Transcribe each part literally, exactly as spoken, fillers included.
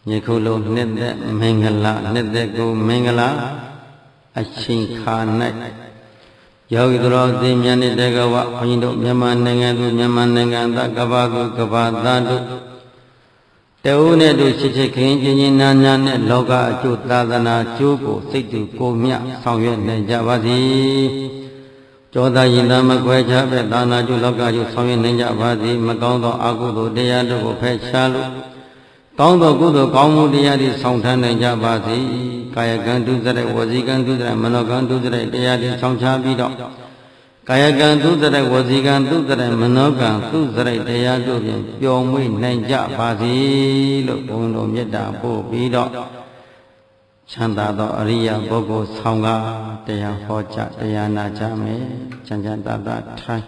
Yekulu Nede Mengala Nedegu Mengala Achin Khanai Yogidro Dimyani Degawa Pindo Yaman Nangadu Yaman Nanganda Gabagu Gabadadu Teune do Chichikin Nanya Loga Jutadana Chuku Situ Kumya Sawyen Nejavadi Joda Yindama Kwecha Dana Juloga Sawyen Nejavadi Magondo Agudo Deadu Pechalu Tondo Gudo Kamu Diadi Soundhan Nejavadi Kayagan Duzare Wazigan Duzare Manogan Duzare Diadi Soundcha Bido Kayagan Duzare Wazigan Duzare Manogan Duzare Diadu Yomi Nejavadi Lukundo Yeda Po Bido Chanda Do Ariya Bogo Songa Deya Hoja Deya Najame Chanjanta Da Thai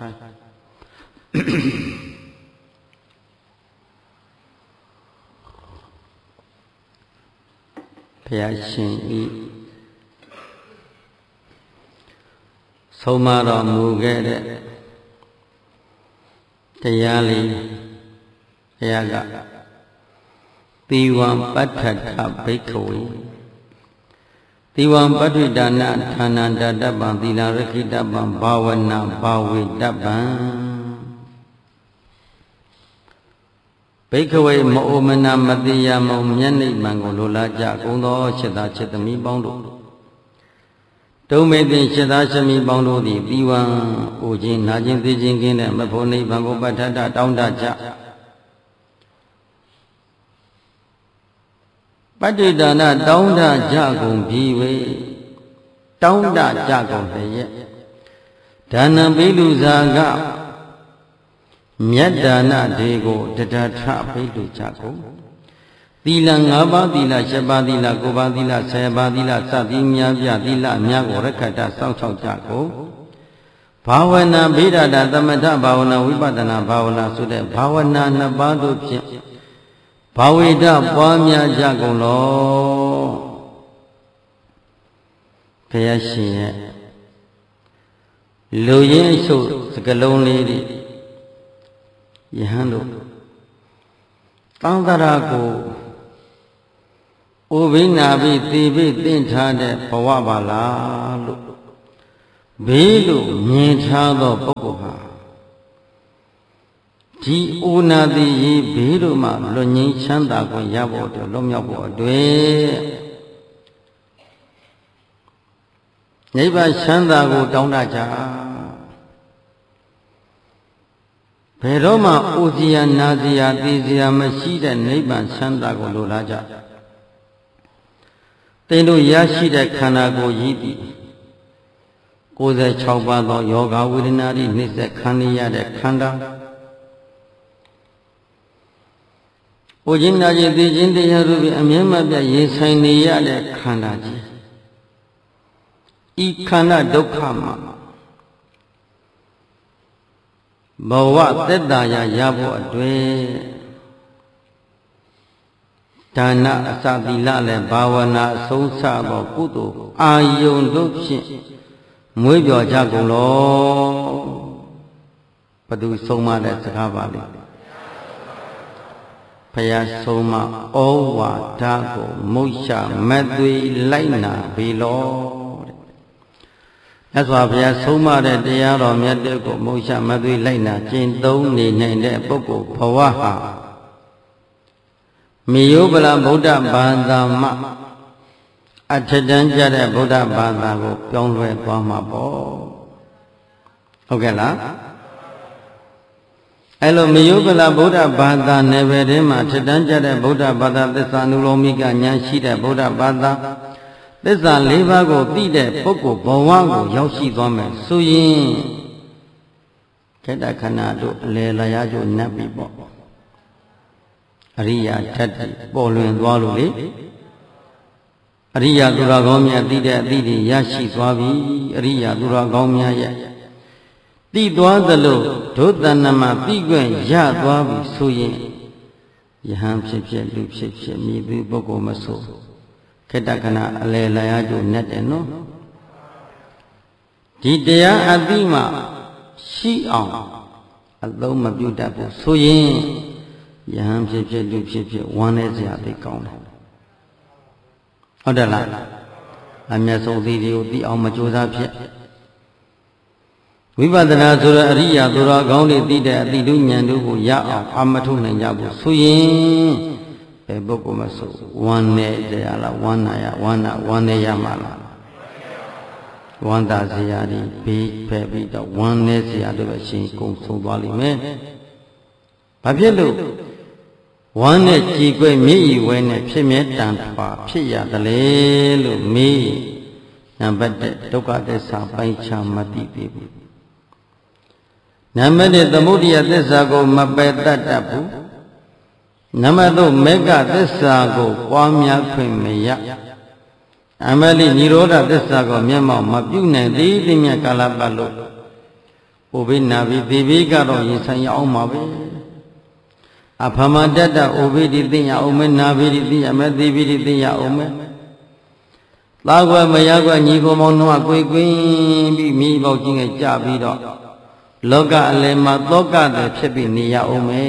Payashin E Somara Mugere Tayali Yaga Tiwan Pataka Bikawi Tiwan Patidana Tananda Daban Dila Rekidaban Bawana Bawi Daban Bikawi Moomana Madia Momiani Mangolola Jagundo Cheda Chetami Bondo Domedi Cheda Chami Bondo di Diwan Ujin Najin Dijin and Maponi Bango Batata Downda Ja Patidana Downda Jagum Biwe Downda Jagum Heye Dana Bilu Zaga Myadana Dego Tata Pidu Chaco Dila Ngaba Dila Shabadila Gobadila Sayabadila Sadimia Dila Nyago Rekata South Chaco Bhavana Bida Damata Bhavana Vibadana Bhavana Sude Bhavana Nabadu Bhavida Pamya Jagolo Kayashi Luyen So Sakalon Lady Yahando Tandarago Ubina be Tibi Tintade Pawabala Bilu Mintado Pokoha Ji Una di Biluma Luni Chanda Go Yabo to Lomyabo Dwe Neighbor Chanda Go Donaja Peroma Uzia Nazia Dizia Mashida Niban Sandago Lulaja Tendo Yashida Kanago Yidi Goza Chaubado Yoga Udinari Nisa Kania de Kanda Ujinaji Dijindia Rubi Amyamabia Yesainia de Kandaji Ikana Dokama Bawa Tedaya Yabo Adwe Dana Sadila Bawana Sosa Kudu Ayun Lupsi Mujo Jagulo Padu Soma de Sakavali Paya Soma Owa Dago Musha Madwi Laina Bilo That's why we are so much at the Yaro Medico, Mosha Madui Lena, Jin Doni, Nene, Boko, Pawaha Miyubala Buddha Banda Ma Achajanja Buddha Banda, Yongwe Pama Bo. Okay, la Hello, Miyubala Buddha Banda, Neverima, Chajanja Buddha Banda, the Sanulomiga, Nyanshida Buddha Banda. This is a Levago, Dide, Boko, Bawago, Yoshi Gome, Suyin Keta Kanado, Lelayajo, Nabi Bo Aria Tati, Bolin Waluli Aria Duragomia, Dide, Didi, Yashi Swabi, Aria Duragomia Didwa the Lo, Totanama, Bigwen, Yadwabi, Suyin Yaham Shipshe, Lupshipshe, Mibu, Boko Maso Ketakana Ale Layajo Net and no Didea Adima She on Aloma Beautiful Suyin ယဟန်ဖြစ်ဖြစ်လူဖြစ်ဖြစ်ဝမ်းနေစရာသိကောင်းတယ်ဟုတ်တယ်လားအမျက်ဆုံးသီးတွေကိုသိအောင်မကြိုးစားဖြစ်ဝိပဿနာဆိုတော့အရိယာသူတော်ကောင်းတွေသိတဲ့အတိတုဉာဏ်တို့ကိုရအောင်အာမထုတ်နိုင်ကြဘူးဆိုရင်ဘယ်ပုဂ္ဂိုလ်မဆိုဝမ်းနေကြရလားဝမ်းနာရဝမ်းနာဝမ်းနေရမှာလားဝမ်းသာစရာတွေဘေးဖယ်ပြီးတော့ဝမ်းနေစရာတွေပဲရှင်ကုန်ဆုံးသွားလိမ့်မယ်ဘာဖြစ်လို့ဝမ်းနဲ့ကြည်ကွယ်မြည်ဤဝဲနဲ့ဖြစ်မြဲတန်ထွာဖြစ်ရတယ်လေလို့မေးနံပါတ်တစ်ဒုက္ခသစ္စာပိုင်းခြားမသိသေးဘူးနံပါတ်နှစ်သမုဒိယသစ္စာကိုမပယ်တတ်တတ်ဘူးနံပါတ်သုံးမေဃသစ္စာကိုပွားများခွင့်မရအမလိនិရောဓသစ္စာကိုမျက်မှောက်မပြုနိုင်သေးသည်မြတ်ကာလပတ်လို့ဥပိနာဘိသေဘိကတော့ရင်ဆိုင်ရအောင်ပါပဲအဖမတတ္တဥပိတိသိရအောင်မဲနာဘိတိသိရမဲသေဘိတိသိရအောင်မဲသာကွယ်မရကွယ်ညီကိုမောင်နှမကိုယ်ကွင်းပြီးမိပေါက်ကြီးငယ်ကြပြီးတော့လောကအလယ်မှာသောကတဲ့ဖြစ်ပြီးနေရအောင်မဲ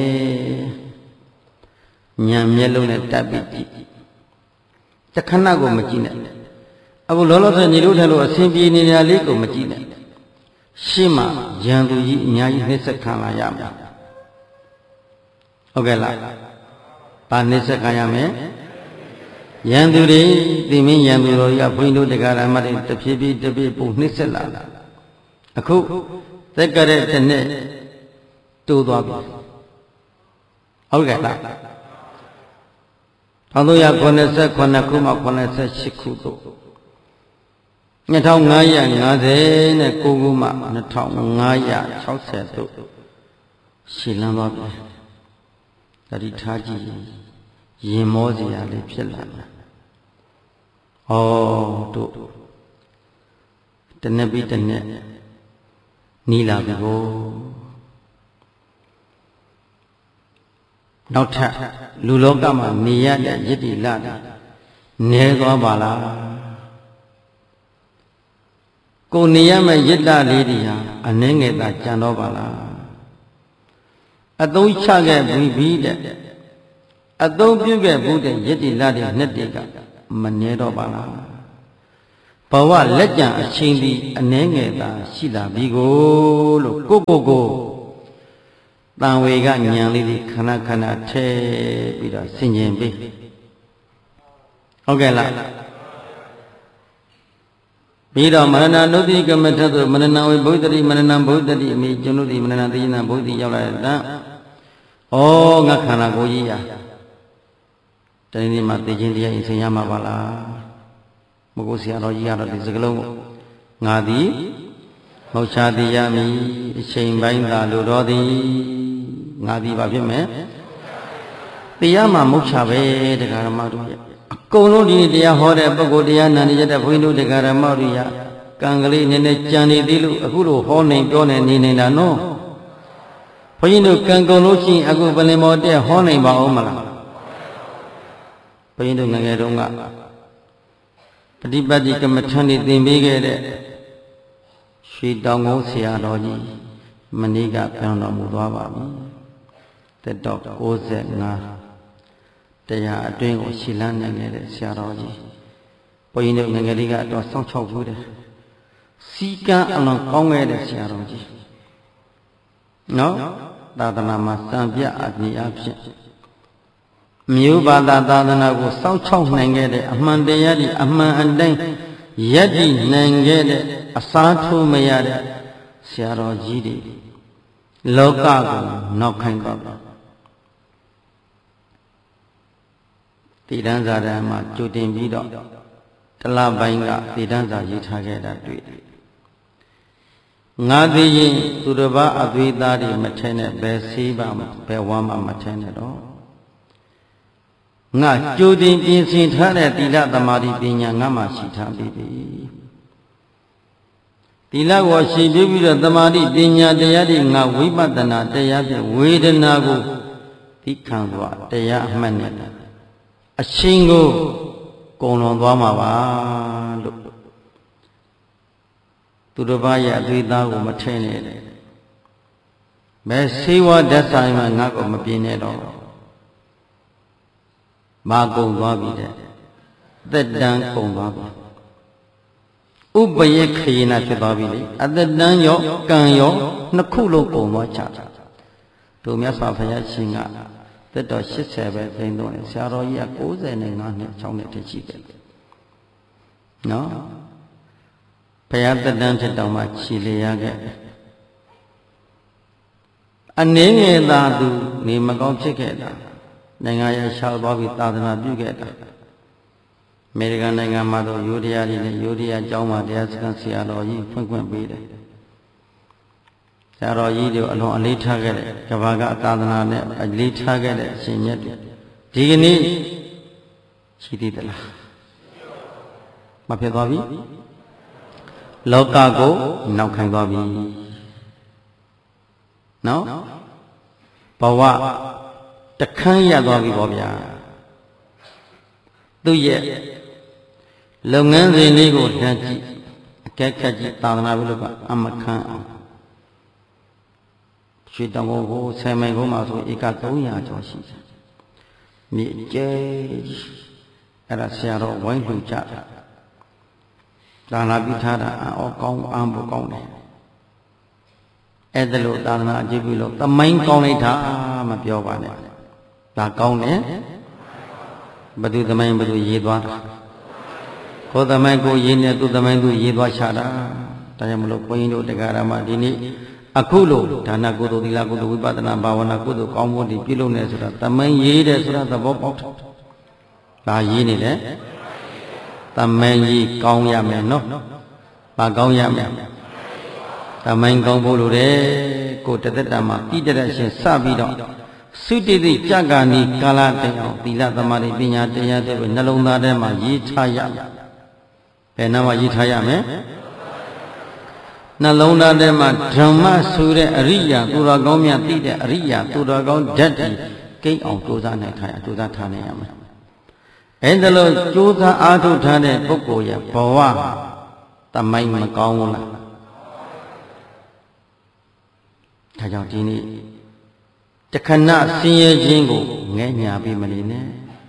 ဉာဏ်မျက်လုံးနဲ့တက်ပြီးကြည့်တခဏကိုမကြည့်နဲ့အခုလောလောဆယ်ညီတို့ထဲလို့အစဉ်ပြေနေရလေးကိုမကြည့်နဲ့ရှင်းမှရန်သူကြီးအများကြီးနှိစ္စခံလာရမှာဟုတ်ကဲ့လားဘာနှိစ္စခံရမလဲရန်သူတွေသိမင်းရန်သူတော်ကြီးကဘုန်းကြီးတို့တရားဓမ္မတွေတဖြည်းဖြည်းတဖြည်းပုံနှိစ္စလာအခုသက်ကတဲ့တစ်နှစ်တိုးသွားပြီဟုတ်ကဲ့လား၁၃၇၇ခုမှ၇၈ခုတို့၂၅၅၉ခုမှ၂၅၆၀တို့ရှင်းလန်းသွားပြီတတိထားကြည့်ရင်မောစရာလေးဖြစ်လာတယ်ဟောတို့တနေ့ပြီးတနေ့နီးလာပြီကိုနောက်ထပ်လူလောကမှာနေရတဲ့ယတ္တိလတာနေသွားပါလားကိုနေရမယ့်ယတ္တလေးတွေဟာအနှင်းငယ်သာကြံတော့ပါလားအသုံးချခဲ့ပြီးပြီးတဲ့အသုံးပြုခဲ့ဘူးတဲ့ယတ္တိလတွေနှစ်တွေကမနေတော့ပါလားဘဝလက်ကြံအချင်းဒီအနှင်းငယ်သာရှိလာပြီကိုလို့ကိုကိုကိုတန်ဝေကညံလေးဒီခဏခဏထဲပြီးတော့ဆင်ခြင်ပြီးဟုတ်ကဲ့လားပြီးတော့မရဏနုတိကမထသို့မရဏဝေဘုဒ္ဓတိမရဏဘုဒ္ဓတိအမိကျွန်ုပ်ဒီမရဏသိဉ္ဇဘုဒ္ဓရောက်လာတဲ့တန်ဩငါခန္ဓာကိုယ်ကြီးရာတနေ့နေ့မှာသိချင်းတရားရင်ဆင်ရမှာပါလားမကိုဆရာတော်ကြီးကတော့ဒီစကလုံးငါသည်မောချာတိယမိအချိန်ပိုင်းသာလိုတော်သည်ငါသည်ဘာဖြစ်မယ်တရားမှာမုတ်ချပဲတရားဓမ္မတို့ရဲ့အကုန်လုံးဒီတရားဟောတဲ့ပုဂ္ဂိုလ်တရားနာနေကြတဲ့ဘုန်းကြီးတို့တရားဓမ္မတို့ရကံကလေးနည်းနည်းကြံနေသေးလို့အခုလိုဟောနေပြောနေနေနေတာနော်ဘုန်းကြီးတို့ကံကုန်လို့ရှိရင်အခုပလင်မော်တဲ့ဟောနိုင်ပါဦးမလားဘုန်းကြီးတို့ငယ်ငယ်တုန်းကပฏิပတ်တိကမ္မထန်နေသင်ပေးခဲ့တဲ့ရွှေတောင်ကုန်းဆရာတော်ကြီးမနေ့ကပြောင်းတော်မူသွားပါပြီတက်တော့၉၅တရားအတွင်းကိုရှင်းလန်းနိုင်တဲ့ဆရာတော်ကြီးဘုန်းကြီးတို့ငယ်ငယ်လေးကတော့စောင့်ချောက်ဘူးတယ်စီကံအလွန်ကောင်းခဲ့တဲ့ဆရာတော်ကြီးနော်သာသနာမှာစံပြအပြည့်အဖြစ်မြို့ဘာသာသာသနာကိုစောင့်ချောက်နိုင်ခဲ့တဲ့အမှန်တရားဒီအမှန်အတိုင်းယက်တည်နိုင်ခဲ့တဲ့အစားထိုးမရတဲ့ဆရာတော်ကြီးတွေလောကကိုနောက်ခိုင်းပါပါတိတန်းစာတမ်းမှာကြိုတင်ပြီးတော့တလပိုင်းကတိတန်းစာရေးထားခဲ့တာတွေ့တယ်ငါသိရင်သူတစ်ပါးအသွေးသားတွေမထဲနဲ့ဘယ်ဆေးပါမဘယ်ဝမ်းမှမထဲနဲ့တော့ငါကြိုတင်ပြင်ဆင်ထားတဲ့သီလသမာဓိပညာငါမှရှိထားပြီးပြီသီလကိုရှိပြီးပြီးတော့သမာဓိပညာတရားတွေငါဝိပဿနာတရားဖြင့်ဝေဒနာကိုသိခံသွားတရားအမှတ်နဲ့အရှင်ကိုကုံလွန်သွားမှာပါလို့သူတစ်ပါးရဲ့အသွေးသားကိုမထဲနဲ့ဘယ်ဆေးဝါးဓာတ်ဆိုင်မှငါ့ကိုမပြင်းနဲ့တော့ဘာကုန်သွားပြီတဲ့သက်တမ်းကုန်သွားပြီဥပယခေနာဖြစ်သွားပြီလေအသက်တမ်းရောကံရောနှစ်ခုလုံးကုန်သွားချတာတို့မြတ်စွာဘုရားရှင်ကသက်တော်၈၀ပဲသိန်းတော့ဆရာတော်ကြီးက၉၅နှစ်၆နှစ်တည်းရှိတယ်နော်ဘုရားသက်တမ်းဖြစ်တော်မှာခြီလျာခဲ့အနေငယ်သာသူနေမကောင်းဖြစ်ခဲ့တာနိုင်ငံရလျှောက်သွားပြီးသာသနာပြုခဲ့တာအမေရိကန်နိုင်ငံမှာတော့ယိုဒယာတွေနဲ့ယိုဒယာကျောင်းမှာတရားစခန်းဆရာတော်ကြီးဖွင့်ခွင့်ပေးတယ်ဆရာတော်ကြီးတို့အလွန်အလေးထားခဲ့တဲ့ကဘာကအသာသနာနဲ့အလေးထားခဲ့တဲ့အရှင်မြတ်တွေဒီကနေ့ရှိသေးသလားမဖြစ်သွားပြီလောကကိုနောက်ခံသွားပြီနော်ဘဝတခန်းရသွားပြီပေါ့ဗျာသူရဲ့လုပ်ငန်းစဉ်လေးကိုလှမ်းကြည့်အကဲခတ်ကြည့်သာသနာ့ဘုလို့ကအမခံအောင်ရွှေတောင်ကိုဆယ်မိုင်ကုန်းမှာဆိုဧက၃၀၀ကျော်ရှိတယ်မြေကျဲအဲ့ဒါဆရာတော်ဝိုင်းလှူကြတာသာနာပြုထားတာအော်ကောင်းအားဖို့ကောင်းတယ်အဲ့ဒါလို့သာသနာအကျိုးပြုလို့သမိုင်းကောင်းလိုက်တာမပြောပါနဲ့ဒါကောင်းတယ်ဘသူသမိုင်းဘသူရေးသွားတာကိုယ်သမိုင်းကိုရေးနေသူသမိုင်းသူရေးသွားချတာဒါကြောင့်မလို့ဘုန်းကြီးတို့တရားဓမ္မဒီနေ့အခုလို့ဒါနကုသိုလ်သီလကုသိုလ်ဝိပဿနာဘာဝနာကုသိုလ်ကောင်းမှုတွေပြုလုပ်နေဆိုတာသမိုင်းရေးတယ်ဆိုတာသဘောပေါက်တယ်ဒါရေးနေတယ်သမိုင်းကြီးကောင်းရမယ်နော်ဘာကောင်းရမယ်သမိုင်းကောင်းဖို့လိုတယ်ကိုတသက်တာမှာတိတရရှင်စပြီးတော့သုတိတိကြကာနီကာလတိုင်အောင်သီလသမာဓိပညာတရားတွေနှလုံးသားထဲမှာရေးထားရမယ်ဘယ်နှမှာရေးထားရမယ်နှလုံးသားထဲမှာဓမ္မဆိုတဲ့အရိယာသူတော်ကောင်းများသိတဲ့အရိယာသူတော်ကောင်းဓာတ်တွေကိန်းအောင်ကြိုးစားနိုင်ထားရကြိုးစားထားနိုင်ရမယ်အဲ့ဒါလို့ကြိုးစားအားထုတ်ထားတဲ့ပုဂ္ဂိုလ်ရဲ့ဘဝသမိုင်းမကောင်းဘူးလားဒါကြောင့်ဒီနေ့တခဏဆင်းရဲခြင်းကိုငဲ့ညာပြီးမနေနဲ့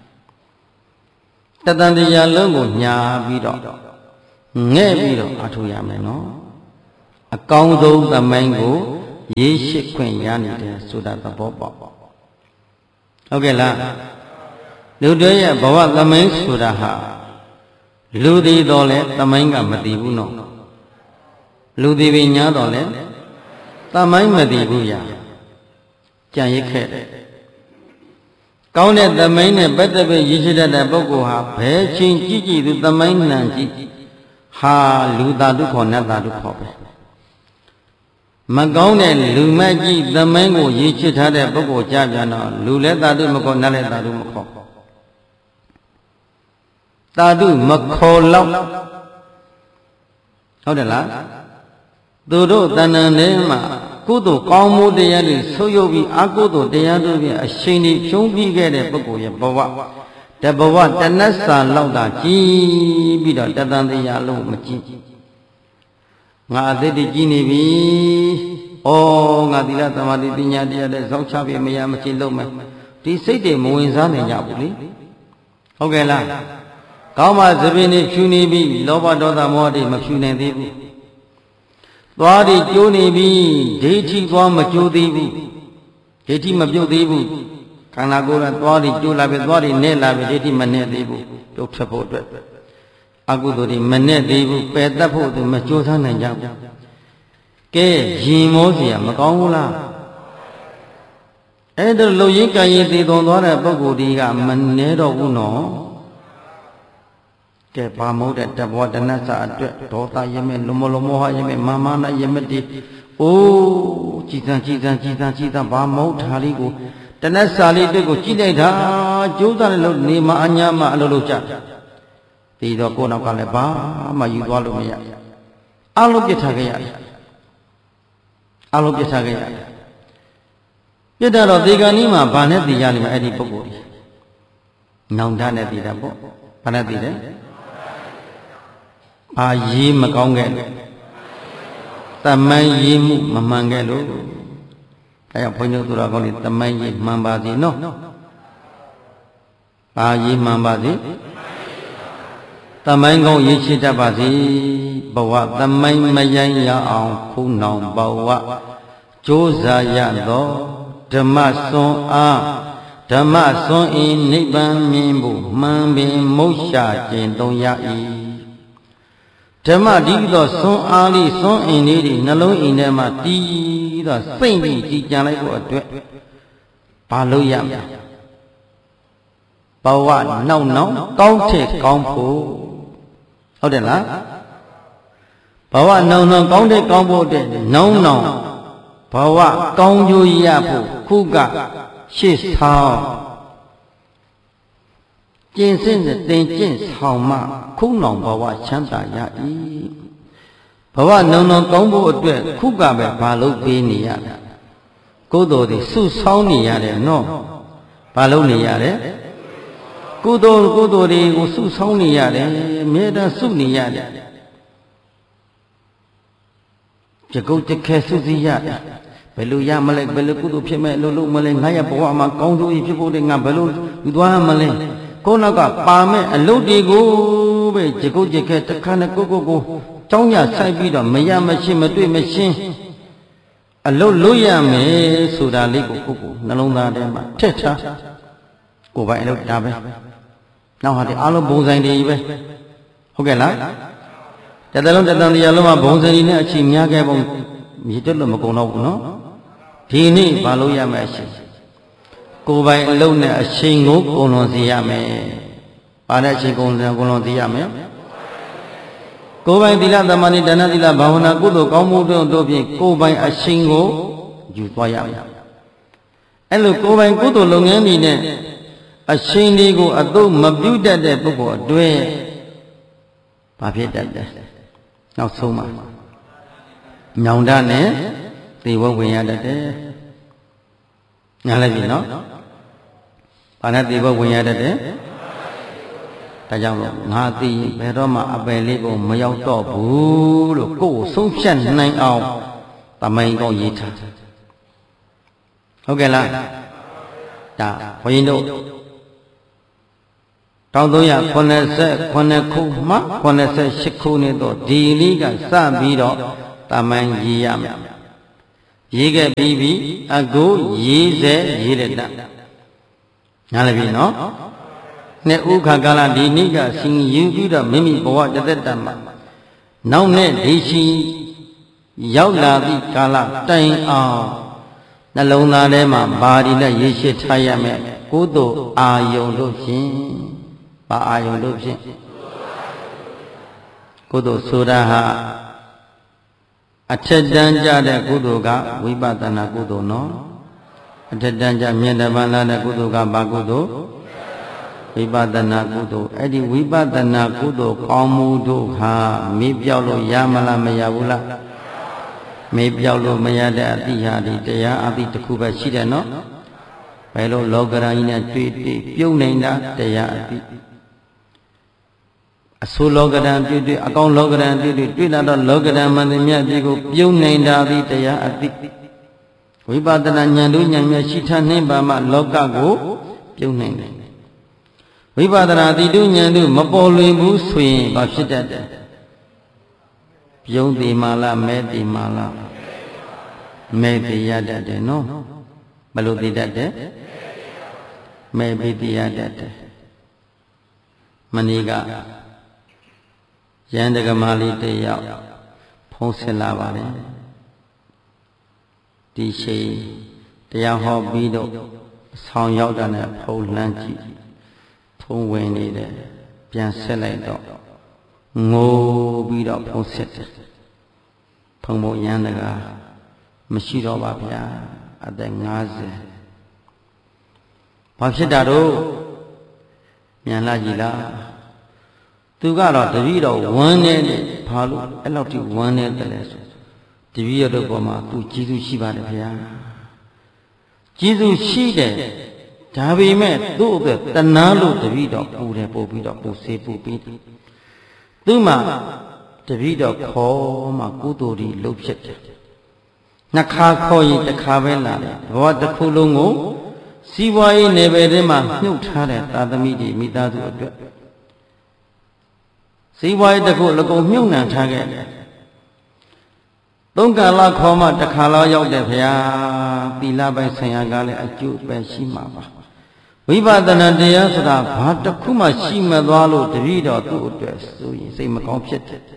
တတန်တရားလုံးကိုညာပြီးတော့ငဲ့ပြီးတော့အားထုတ်ရမယ်နော်အကောင်းဆုံးသမိုင်းကိုရေးရှိခွင့်ရနေတယ်ဆိုတာသဘောပေါက်ဟုတ်ကဲ့လားလူတွေရဲ့ဘဝသမိုင်းဆိုတာဟာလူသေးတော့လဲသမိုင်းကမတည်ဘူးနော်လူသေးပြီညာတော့လဲသမိုင်းမတည်ဘူးရကြံရစ်ခဲ့တယ်ကောင်းတဲ့သမိုင်းနဲ့ပတ်သက်ပြီးရည်ရှိတတ်တဲ့ပုဂ္ဂိုလ်ဟာဘယ်ချင်းကြည့်ကြည့်သူသမိုင်းနှံကြည့်ဟာလူသားဒုက္ခနတ်သားဒုက္ခပဲမကောင်းတဲ့လူမကြီးသမိုင်းကိုရည်ချစ်ထားတဲ့ပုဂ္ဂိုလ်ကြပြန်တော့လူလည်းသာဓုမခေါ်နတ်လည်းသာဓုမခေါ်သာဓုမခေါ်လောက်ဟုတ်တယ်လားသူတို့တဏ္ဍန်ထဲမှာကုသိုလ်ကောင်းမှုတရားတွေဆုပ်ယုပ်ပြီးအကုသိုလ်တရားတို့ဖြင့်အရှိန်တွေဖြုံးပြီးခဲ့တဲ့ပုဂ္ဂိုလ်ရဲ့ဘဝတဘဝတဏ္ဍစာလောက်တာကြည်ပြီးတော့တတန်တရားလုံးမကြည့်ငါအသက်တည်ကြည်နေပြီဩငါသီလသမာဓိပညာတရားတွေစောင့်ချပြီးမရမချင်းလုံးမယ်ဒီစိတ်တွေမဝင်စားနိုင်ကြဘူးလေဟုတ်ကဲ့လားကောင်းမှသပင်တွေဖြူနေပြီလောဘဒေါသမောဟတွေမဖြူနိုင်သေးဘူးသွားတွေကျိုးနေပြီဒိဋ္ဌိသွားမကျိုးသေးဘူးဒိဋ္ဌိမပြုတ်သေးဘူးခန္ဓာကိုယ်ကသွားတွေကျိုးလာပြီသွားတွေနဲ့လာပြီဒိဋ္ဌိမနဲ့သေးဘူးပြုတ်ထွက်ဖို့အတွက်အကုသိုလ်တွေမနဲ့သေးဘူးပယ်တတ်ဖို့သူမကြိုးစားနိုင်ကြဘူးကဲရင်မောเสียမကောင်းဘူးလားအဲ့ဒါလုံရင်းကံရည်တည်သွန်သွားတဲ့ပုဂ္ဂိုလ်ဒီကမနှဲတော့ဘူးနော်ကဲဘာမဟုတ်တဲ့တဘောတဏ္ဍစာအတွက်ဒေါသရမဲ့လမလမောဟရမဲ့မာမနာရမဲ့တိအိုးကြည်စံကြည်စံကြည်စံကြည်စံဘာမဟုတ်တာလေးကိုတဏ္ဍစာလေးအတွက်ကိုကြည်လိုက်တာကျိုးစားလို့နေမအညာမအလုပ်လုပ်ကြဒီတော့ကိုယ်နောက်ကလည်းဘာမှယူသွားလို့မရအလုံးပြစ်ထားခဲ့ရတယ်အလုံးပြစ်ထားခဲ့ရတယ်ပြစ်တော့ဒီကနေ့မှာဘာနဲ့တည်ရလိမ့်မယ်အဲ့ဒီပုဂ္ဂိုလ်ကြီးနောင်တနဲ့တည်တာပေါ့ဘာနဲ့တည်တယ်အာရေးမကောင်းခဲ့လို့တမန်ရေးမှုမမှန်ခဲ့လို့အဲကြောင့်ဘုန်းကြီးတို့တော်ကောင်းတွေတမန်ရေးမှန်ပါစေနော်ပါရီမှန်ပါစေတမိုင်းကောင်းရေးချတတ်ပါစေဘဝတမိုင်းမယိုင်းရအောင်ခုနောင်ဘဝကြိုးစားရသောဓမ္မစွန်အားဓမ္မစွန်အင်းနိဗ္ဗာန်မြင်ဖို့မှန်ပင်မုတ်ရှာကျင့်သုံးရ၏ဓမ္မဒီသောစွန်အားလေးစွန်အင်းလေးတွေနှလုံးအင်းထဲမှာတည်သောစိတ်ပြီးကြည်ကြံလိုက်ဖို့အတွက်ဘာလို့ရမလဲဘဝနောက်နောက်ကောင်းထက်ကောင်းဖို့ဟုတ်တယ်လားဘဝနောက်နောက်ကောင်းတဲ့ကောင်းဖို့တဲ့နောင်နောင်ဘဝကောင်းကျိုးရဖို့ခုကရှေ့ဆောင်ကျင့်စဉ်တင်ကျင့်ဆောင်မှခုနောင်ဘဝချမ်းသာရ၏ဘဝနောင်နောင်ကောင်းဖို့အတွက်ခုကပဲဘာလို့ပေးနေရလဲကိုယ်တော်တွေစုဆောင်းနေရတယ်နော်ဘာလို့နေရလဲကုသိုလ်ကုသိုလ်တွေကိုစုဆောင်းနေရတယ်အမြဲတမ်းစုနေရတယ်ကြကုတ်ကြခဲစုစည်းရတယ်ဘယ်လိုရမလဲဘယ်လိုကုသိုလ်ဖြစ်မဲ့လို့လို့မလဲငါရဘဝမှာကောင်းကျိုးဖြစ်ဖို့တဲ့ငါဘယ်လိုယူသွားမလဲကိုနောက်ကပါမဲ့အလုပ်တွေကိုပဲကြကုတ်ကြခဲတစ်ခါနဲ့ကိုကိုကိုကြောင်းရဆိုင်ပြီးတော့မရမရှင်းမတွေ့မရှင်းအလုပ်လို့ရမယ်ဆိုတာလေးကိုကိုကိုနှလုံးသားထဲမှာထည့်ထားကိုယ်ပိုင်အလုပ်ဒါပဲနောက်ဟာဒီအလုံးဘုံဆိုင်တွေပဲဟုတ်ကဲ့လားတတလုံးတတန်တရားလုံးမှာဘုံဆိုင်တွေနဲ့အချိန်များခဲ့ပုံမြေတက်လို့မကုန်တော့ဘူးနော်ဒီနေ့ဘာလို့ရမယ်အချိန်ကိုယ်ပိုင်အလုပ်နဲ့အချိန်ကိုကုန်လွန်စေရမယ်ဘာနဲ့အချိန်ကုန်လွန်ကုန်လွန်စေရမယ်ကိုယ်ပိုင်သီလသမာဓိဒါနသီလဘာဝနာကုသိုလ်ကောင်းမှုတို့တို့ဖြင့်ကိုယ်ပိုင်အချိန်ကိုယူသွားရမယ်အဲ့လိုကိုယ်ပိုင်ကုသိုလ်လုပ်ငန်းတွေနဲ့အချိန်တွေကိုအသုံးမပြုတတ်တဲ့ပုဂ္ဂိုလ်အတွင်းဘာဖြစ်တတ်လဲနောက်ဆုံးမှာညောင်တနဲ့သေဝဝင်ရတတ်တယ်ညာလည်းပြီနော်ဘာနဲ့သေဝဝင်ရတတ်တယ်ဒါကြောင့်လို့ငါသိဘယ်တော့မှအပယ်လေးကိုမရောက်တော့ဘူးလို့ကိုယ်ဆုံးဖြတ်နိုင်အောင်တမိုင်းကောင်းရေးထားဟုတ်ကဲ့လားဒါဘုန်းကြီးတို့တောင်သုံးရခုနှစ်ဆက်ခုနှစ်ခုမှခုနှစ်ဆက်ရှစ်ခုနှစ်တော့ဒီလေးကစပြီးတော့တမိုင်းရေးရမယ်ရေးခဲ့ပြီးပြီအကိုရေးစေရေးလက်တာညာလည်းပြီနော်နှစ်ဥခါကာလဒီနေ့ကဆင်ယူပြီးတော့မိမိဘဝတသက်တမှာနောက်နဲ့ဒီရှိရောက်လာသည့်ကာလတိုင်အောင်နှလုံးသားထဲမှာဘာဒီနဲ့ရေးရှိထားရမယ်ကုသိုလ်အာယုံတို့ဖြင့်ဘာအာယုံတို့ဖြင့်ကုသိုလ်ဆိုတာဟာအထက်တန်းကြတဲ့ကုသိုလ်ကဝိပဿနာကုသိုလ်နော်အထက်တန်းကြမြင်တပန်းလာတဲ့ကုသိုလ်ကဘာကုသိုလ်ဝိပဿနာကုသိုလ်အဲ့ဒီဝိပဿနာကုသိုလ်ကောင်းမှုတို့ဟာမေ့ပြောက်လို့ရမလားမရဘူးလားမေ့ပြောက်လို့မရတဲ့အတိဟာဒီတရားအတိတစ်ခုပဲရှိတယ်နော်ဘယ်လိုလောကရာကြီးနဲ့တွေ့တွေ့ပြုံးနေတာတရားအတိအဆိုးလောကရန်တွေ့တွေ့အကောင်းလောကရန်တွေ့တွေ့တွေ့လာတော့လောကရန်မှန်သမျှဒီကိုပြုံးနေတာသည်တရားအတိဝိပဿနာဉာဏ်တို့ဉာဏ်မြတ်ရှိထားနိုင်ပါမှလောကကိုပြုံးနိုင်တယ်ဝိပဿနာတိတုဉာဏ်တို့မပေါ်လွင်ဘူးဆိုရင်ဘာဖြစ်တတ်တယ်ပြုံးတိမာလားမဲတိမာလားမဲတိရတတ်တယ်နော်ဘယ်လိုသိတတ်တယ်မဲပိတိရတတ်တယ်မနေ့ကရန်တကမာလေးတယောက်ဖုံးဆက်လာပါတယ်ဒီရှိတရားဟောပြီးတော့ဆောင်ရောက်တာနဲ့ဖုံးလန်းကြည့်ဖုံးဝင်နေတယ်ပြန်ဆက်လိုက်တော့ငိုပြီးတော့ဖုံးဆက်တယ်ဖုံးဖို့ရန်တကမရှိတော့ပါဗျာအသက်၅၀ဘာဖြစ်တာတော့မြန်လာကြည်လားသူကတော့တပည့်တော်ဝမ်းနေတယ်ဘာလို့အဲ့လောက်ထိဝမ်းနေတယ်လဲဆိုတပည့်တော်ပေါ်မှာသူကျေးဇူးရှိပါတယ်ခင်ဗျာကျေးဇူးရှိတယ်ဒါပေမဲ့သူ့အတွက်တဏှာလို့တပည့်တော်ပူတယ်ပို့ပြီးတော့ပူစေးပူပြီးသူ့မှာတပည့်တော်ခေါ်မှကုသိုလ်ဒီလုပ်ဖြစ်တယ်နှစ်ခါခေါ်ရင်တစ်ခါပဲလာတယ်ဘဝတစ်ခုလုံးကိုစီးပွားရေးနယ်ပယ်ထဲမှာမြုပ်ထားတဲ့သာသမီတွေမိသားစုအတွက်စီးပွားရေးတစ်ခုလကုံမြုပ်နှံထားခဲ့တယ်သုံးကာလခေါ်မှတစ်ခါလောက်ရောက်တယ်ဗျာသီလပိုင်းဆံရကလည်းအကျိုးပဲရှိမှာပါဝိပဿနာတရားဆိုတာဘာတစ်ခုမှရှိမသွားလို့တတိတော်သူ့အတွက်ဆိုရင်စိတ်မကောင်းဖြစ်တယ်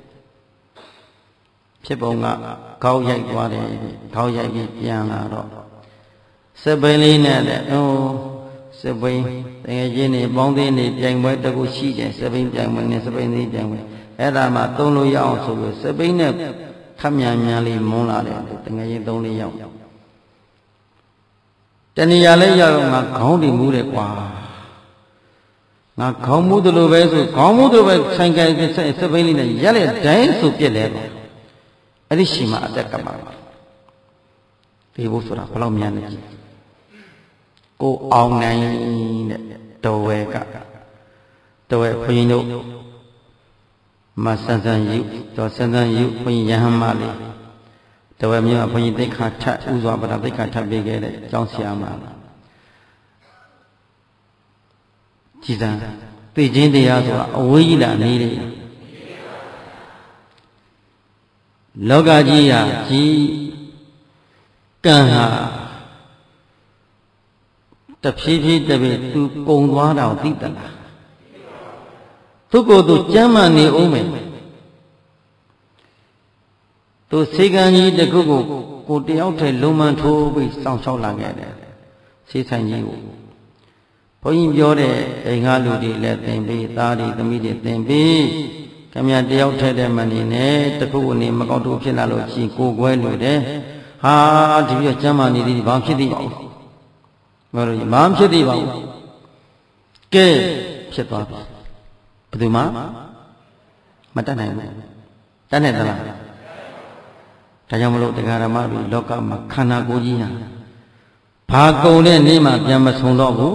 ဖြစ်ပုံကခေါင်းရိုက်သွားတယ်ခေါင်းရိုက်ပြီးပြန်လာတော့စပိန်လေးနဲ့တဲ့အိုးစပိန်တကယ်ချင်းနေပေါင်းသေးနေပြိုင်ပွဲတကူရှိတယ်စပိန်ပြိုင်ပွဲနဲ့စပိန်သေးပြိုင်ပွဲအဲ့ဒါမှသုံးလို့ရအောင်ဆိုလို့စပိန်နဲ့ခက်မြန်မြန်လေးမွန်းလာတယ်တကယ်ချင်းသုံးလေးရောက်တဏှာလေးရောက်တော့ငါခေါင်းတည်မှုတယ်ကွာငါခေါင်းမှုသလိုပဲဆိုခေါင်းမှုသလိုပဲဆိုင်ကယ်စပိန်လေးနဲ့ရက်လက်တိုင်းဆိုပြက်လဲပါအဲ့ဒီရှိမှအတက်ကပ်ပါဒီဘုဆိုတာဘယ်လောက်မြန်လဲကိုအောင်နိုင်တဲ့တော်ဝဲကတော်ဝဲခွင်တို့မဆန်းဆန်းယူတော်ဆန်းဆန်းယူခွင်ရဟန်းမလေးတော်ဝဲမြို့ကခွင်သိက္ခာထပ်ဥစွာပဒသိက္ခာထပ်ပေးခဲ့တဲ့ကျောင်းဆရာမကြည်စံသိချင်းတရားဆိုတာအဝေးကြီးလာနေတယ်လောကကြီးဟာကြီးကံဟာတဖြည်းဖြည်းတဖြည်းသူကုံသွားတာကိုသိတတ်လားသူကိုယ်သူကျမ်းမာနေအောင်မယ်သူစေကံကြီးတခုကိုကိုတယောက်တည်းလုံမှန်ထိုးပြီးစောင့်ရှောက်လာခဲ့တယ်စေဆိုင်ကြီးကိုဘုန်းကြီးပြောတဲ့အိမ်ကလူတွေလည်းသင်ပေးသားတွေသမီးတွေသင်ပေးခမရတယောက်ထဲတဲ့မနေနဲ့တခုကနေမကောင်းတူဖြစ်လာလို့ရှိရင်ကိုယ်ကွဲလို့တယ်ဟာဒီပြကျမ်းမာနေသည်ဘာဖြစ်သေးပါ့မလို့ဘာဖြစ်သေးပါ့ကဲဖြစ်သွားပြီဘယ်သူမှမတတ်နိုင်ဘူးတတ်နိုင်သလားဒါကြောင့်မလို့တရားဓမ္မတွေလောကမှာခန္ဓာကိုယ်ကြီးဟာဘာကုန်တဲ့နေ့မှပြန်မဆုံးတော့ဘူး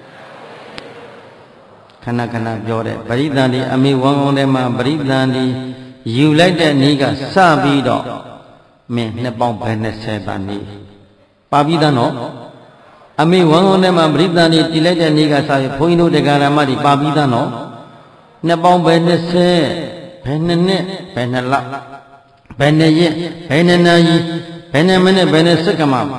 ခဏခဏပြောတဲ့ပရိသန္တိအမေဝံကောင်းထဲမှာပရိသန္တိယူလိုက်တဲ့နေ့ကစပြီးတော့မင်းနှစ်ပေါင်းဘယ်နှစ်ဆယ်ပါနေပါပြီးသားနော်အမေဝံကောင်းထဲမှာပရိသန္တိတည်လိုက်တဲ့နေ့ကစပြီးဘုန်းကြီးတို့တရားဓမ္မတွေပါပြီးသားနော်နှစ်ပေါင်းဘယ်နှစ်ဆယ်ဘယ်နှစ်နှစ်ဘယ်နှစ်လဘယ်နှစ်ရက်ဘယ်နှစ်နာရီဘယ်နှစ်မိနစ်ဘယ်နှစ်စက္ကန့်